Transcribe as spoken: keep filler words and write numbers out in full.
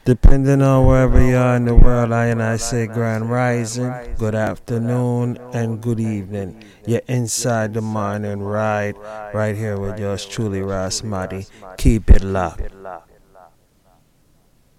Depending on wherever you are in the world, I and I say grand rising, good afternoon, and good evening. You're inside the morning ride, right here with yours truly, Ras Madi. Keep it locked.